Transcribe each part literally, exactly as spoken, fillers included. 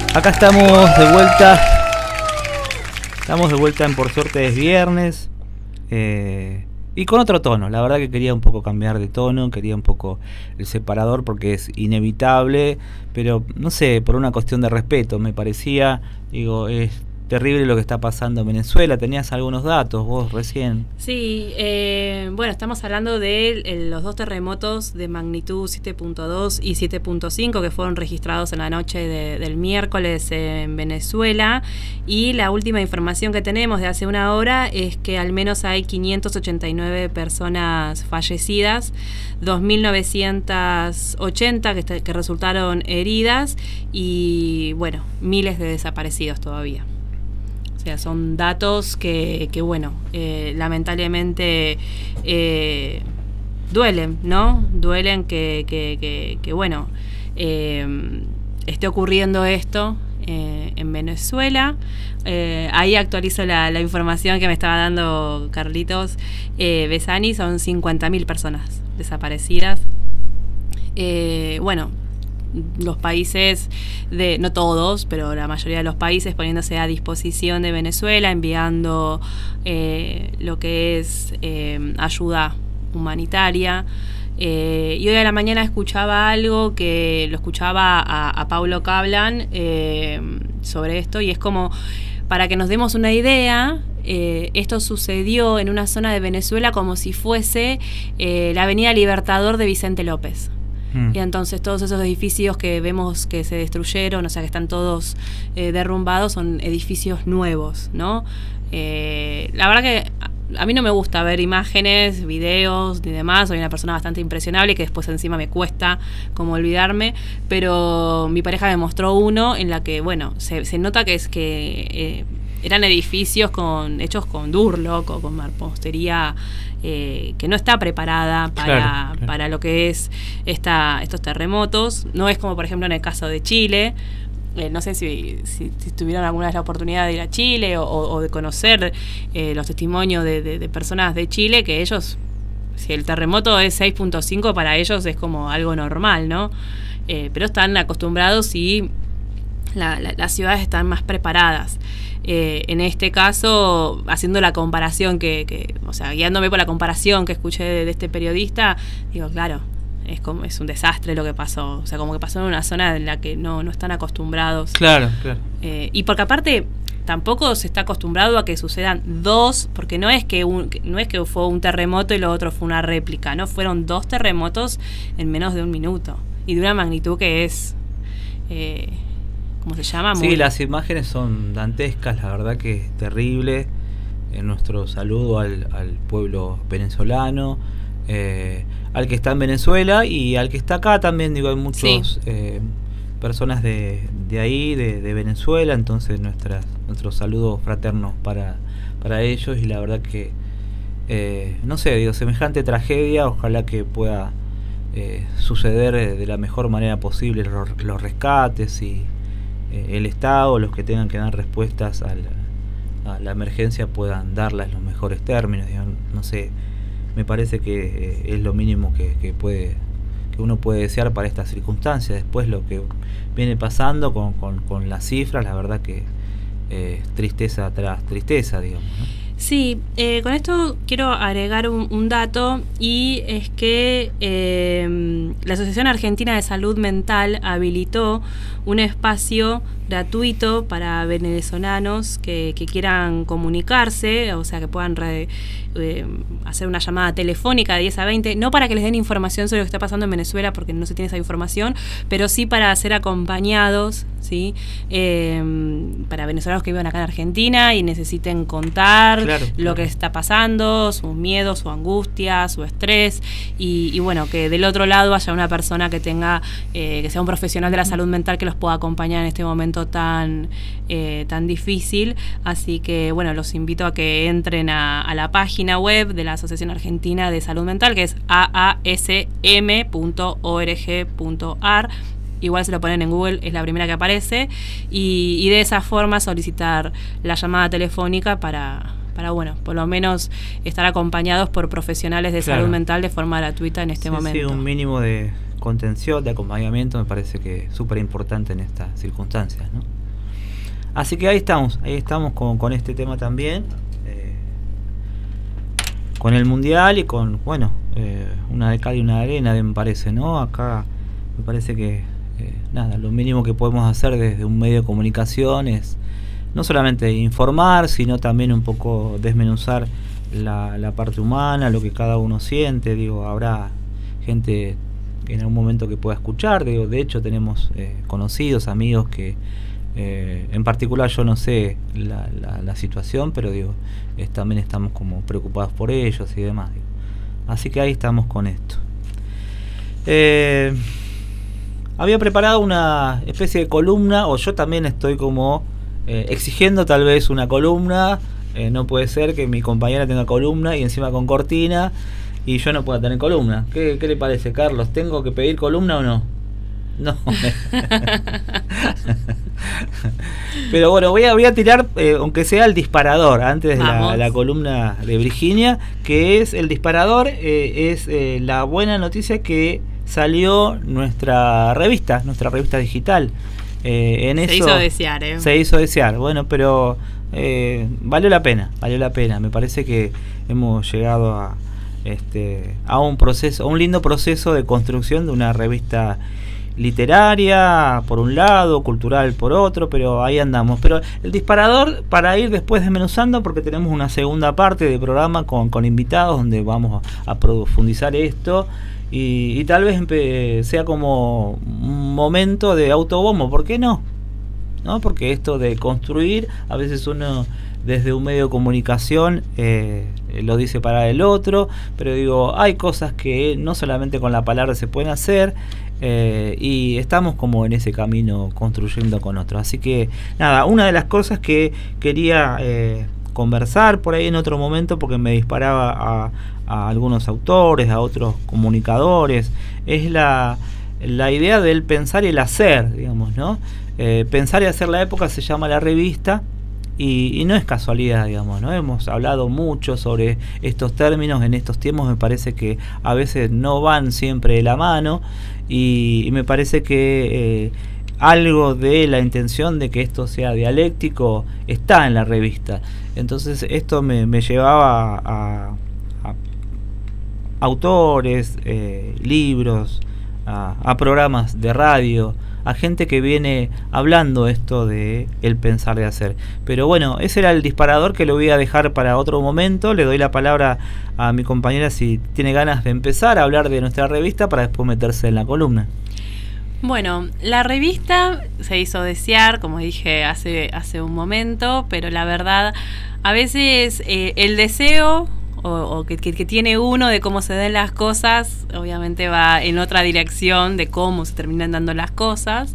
Acá estamos de vuelta. Estamos de vuelta en Por Suerte es Viernes. Eh, y con otro tono. La verdad que quería un poco cambiar de tono. Quería un poco el separador porque es inevitable. Pero no sé, por una cuestión de respeto. Me parecía, digo, es terrible lo que está pasando en Venezuela. Tenías algunos datos vos recién. Sí, eh, bueno, estamos hablando de el, los dos terremotos de magnitud siete punto dos y siete punto cinco que fueron registrados en la noche de, del miércoles en Venezuela. Y la última información que tenemos de hace una hora es que al menos hay quinientas ochenta y nueve personas fallecidas, dos mil novecientas ochenta que, que resultaron heridas y, bueno, miles de desaparecidos todavía. O sea, son datos que, que bueno, eh, lamentablemente eh, duelen, ¿no? Duelen que, que, que, que bueno, eh, esté ocurriendo esto eh, en Venezuela. Eh, ahí actualizo la, la información que me estaba dando Carlitos eh, Besani. Son cincuenta mil personas desaparecidas. Eh, bueno, los países, de no todos, pero la mayoría de los países poniéndose a disposición de Venezuela, enviando eh, lo que es eh, ayuda humanitaria. Eh, y hoy a la mañana escuchaba algo que lo escuchaba a, a Paulo Cablan eh, sobre esto, y es como, para que nos demos una idea, eh, esto sucedió en una zona de Venezuela como si fuese eh, la Avenida Libertador de Vicente López. Mm. Y entonces todos esos edificios que vemos que se destruyeron, o sea que están todos eh, derrumbados, son edificios nuevos, ¿no? Eh, la verdad que a mí no me gusta ver imágenes, videos ni demás. Soy una persona bastante impresionable que después encima me cuesta como olvidarme, pero mi pareja me mostró uno en la que, bueno, se, se nota que es que eh, eran edificios con hechos con Durlock o con mampostería eh, que no está preparada para, claro, claro. para lo que es esta, estos terremotos. No es como por ejemplo en el caso de Chile. Eh, no sé si, si, si tuvieron alguna vez la oportunidad de ir a Chile o, o de conocer eh, los testimonios de, de, de personas de Chile, que ellos, si el terremoto es seis punto cinco, para ellos es como algo normal, ¿no? Eh, pero están acostumbrados y la, la, las ciudades están más preparadas. Eh, en este caso, haciendo la comparación, que, que o sea, guiándome por la comparación que escuché de, de este periodista, digo, claro, es como es un desastre lo que pasó. O sea, como que pasó en una zona en la que no, no están acostumbrados. Claro, claro. Eh, y porque aparte tampoco se está acostumbrado a que sucedan dos, porque no es que un, no es que fue un terremoto y lo otro fue una réplica, no, fueron dos terremotos en menos de un minuto y de una magnitud que es eh, ¿cómo se llama? Sí, Muy... las imágenes son dantescas, la verdad que es terrible. En nuestro saludo al, al pueblo venezolano, eh, al que está en Venezuela y al que está acá también. Digo, hay muchos sí. eh, personas de, de ahí, de, de Venezuela, entonces nuestras, nuestros saludos fraternos para, para ellos. Y la verdad que eh, no sé, digo, semejante tragedia, ojalá que pueda eh, suceder de la mejor manera posible, los, los rescates y eh, el Estado, los que tengan que dar respuestas a la, a la emergencia puedan darlas en los mejores términos. Digo, no sé, me parece que eh, es lo mínimo que, que puede que uno puede desear para estas circunstancias. Después lo que viene pasando con, con, con las cifras, la verdad que eh, tristeza tras tristeza, digamos, ¿no? Sí, eh, con esto quiero agregar un, un dato, y es que eh, la Asociación Argentina de Salud Mental habilitó un espacio gratuito para venezolanos que, que quieran comunicarse, o sea, que puedan re, eh, hacer una llamada telefónica de diez a veinte, no para que les den información sobre lo que está pasando en Venezuela, porque no se tiene esa información, pero sí para ser acompañados, ¿sí? Eh, para venezolanos que viven acá en Argentina y necesiten contar claro, lo claro. que está pasando, sus miedos, su angustia, su estrés, y, y bueno, que del otro lado haya una persona que tenga, eh, que sea un profesional de la salud mental que los pueda acompañar en este momento tan, eh, tan difícil. Así que bueno, los invito a que entren a, a la página web de la Asociación Argentina de Salud Mental, que es a a s m punto org punto a r. Igual se lo ponen en Google, es la primera que aparece, y, y de esa forma solicitar la llamada telefónica para, para, bueno, por lo menos estar acompañados por profesionales de claro. salud mental de forma gratuita en este sí, momento. Sí, un mínimo de contención, de acompañamiento, me parece que es súper importante en estas circunstancias, ¿no? así que ahí estamos, ahí estamos con, con este tema también, eh, con el mundial y con, bueno, eh, una de cal y una de arena, me parece, ¿no? Acá me parece que, eh, nada, lo mínimo que podemos hacer desde un medio de comunicación es no solamente informar, sino también un poco desmenuzar la, la parte humana, lo que cada uno siente. Digo, habrá gente en algún momento que pueda escuchar, digo, de hecho tenemos eh, conocidos, amigos que eh, en particular yo no sé la, la, la situación, pero digo, es, también estamos como preocupados por ellos y demás, digo. Así que ahí estamos con esto. Eh, había preparado una especie de columna, o yo también estoy como eh, exigiendo tal vez una columna. Eh, no puede ser que mi compañera tenga columna y encima con cortina y yo no pueda tener columna. ¿Qué, qué le parece, Carlos? ¿Tengo que pedir columna o no? No. Pero bueno, voy a, voy a tirar, eh, aunque sea el disparador, antes de la, la columna de Virginia, que es el disparador, eh, es eh, la buena noticia que salió nuestra revista, nuestra revista digital. Eh, en se eso, hizo desear, ¿eh? Se hizo desear, bueno, pero eh, valió la pena, valió la pena. Me parece que hemos llegado a, este, a un proceso, a un lindo proceso de construcción de una revista literaria por un lado, cultural por otro, pero ahí andamos. Pero el disparador, para ir después desmenuzando, porque tenemos una segunda parte de programa con, con invitados donde vamos a, a profundizar esto. Y, y tal vez empe- sea como un momento de autobombo, ¿por qué no? ¿No? Porque esto de construir, a veces uno desde un medio de comunicación eh, lo dice para el otro, pero digo, hay cosas que no solamente con la palabra se pueden hacer, eh, y estamos como en ese camino construyendo con otros. Así que nada, una de las cosas que quería eh, conversar por ahí en otro momento, porque me disparaba a a algunos autores, a otros comunicadores, es la, la idea del pensar y el hacer, digamos, ¿no? Eh, pensar y hacer la época se llama la revista, y, y no es casualidad, digamos, ¿no? Hemos hablado mucho sobre estos términos en estos tiempos, me parece que a veces no van siempre de la mano, y, y me parece que eh, algo de la intención de que esto sea dialéctico está en la revista. Entonces esto me, me llevaba a, a autores, eh, libros, a, a programas de radio, a gente que viene hablando esto de el pensar de hacer. Pero bueno, ese era el disparador que lo voy a dejar para otro momento. Le doy la palabra a mi compañera si tiene ganas de empezar a hablar de nuestra revista para después meterse en la columna. Bueno, la revista se hizo desear, como dije hace, hace un momento, pero la verdad, a veces eh, el deseo o, o que, que, que tiene uno de cómo se den las cosas, obviamente va en otra dirección de cómo se terminan dando las cosas.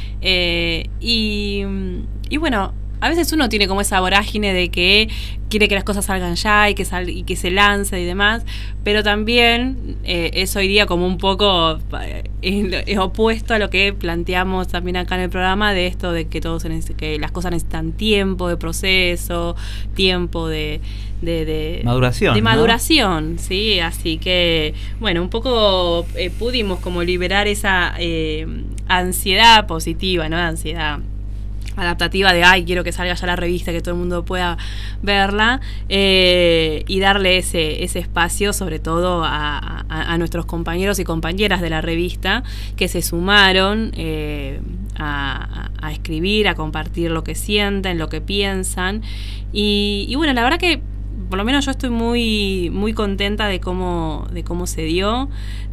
Eh, y, y bueno, a veces uno tiene como esa vorágine de que quiere que las cosas salgan ya y que, sal, y que se lance y demás, pero también eh, es hoy día como un poco eh, es opuesto a lo que planteamos también acá en el programa, de esto de que, todos que las cosas necesitan tiempo de proceso, tiempo de... De, de maduración, de ¿no? maduración, sí, así que bueno, un poco eh, pudimos como liberar esa eh, ansiedad positiva, ¿no? Ansiedad adaptativa de ay, quiero que salga ya la revista, que todo el mundo pueda verla, eh, y darle ese, ese espacio sobre todo a, a, a nuestros compañeros y compañeras de la revista que se sumaron eh, a, a escribir, a compartir lo que sienten, lo que piensan, y, y bueno, la verdad que por lo menos yo estoy muy muy contenta de cómo de cómo se dio,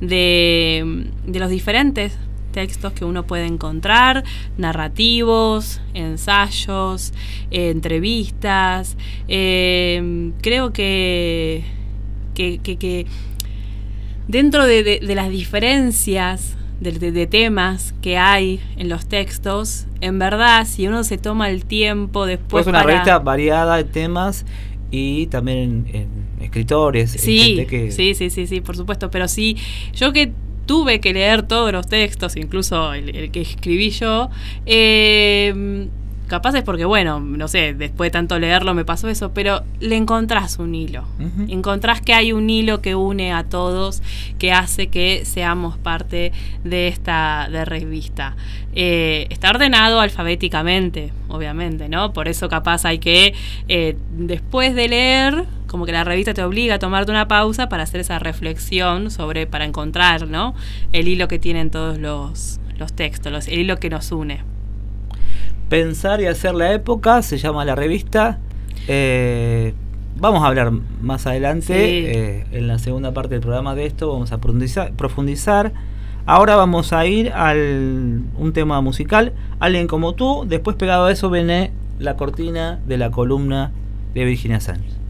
de, de los diferentes textos que uno puede encontrar, narrativos, ensayos, eh, entrevistas. Eh, creo que, que, que, que dentro de, de, de las diferencias de, de, de temas que hay en los textos, en verdad, si uno se toma el tiempo después... Pues una para... revista variada de temas y también en, en escritores. Sí, en gente que... sí, sí, sí, sí, por supuesto. Pero sí, yo que tuve que leer todos los textos, incluso el, el que escribí yo, eh, capaz es porque, bueno, no sé, después de tanto leerlo me pasó eso, pero le encontrás un hilo. Uh-huh. Encontrás que hay un hilo que une a todos, que hace que seamos parte de esta de revista. Eh, está ordenado alfabéticamente, obviamente, ¿no? Por eso capaz hay que, eh, después de leer, como que la revista te obliga a tomarte una pausa para hacer esa reflexión sobre, para encontrar, ¿no?, el hilo que tienen todos los, los textos, los, el hilo que nos une. Pensar y hacer la época se llama la revista. Eh, vamos a hablar más adelante, sí. eh, en la segunda parte del programa de esto, vamos a profundizar, profundizar. Ahora vamos a ir al un tema musical, Alguien como tú. Después, pegado a eso, viene la cortina de la columna de Virginia Sánchez.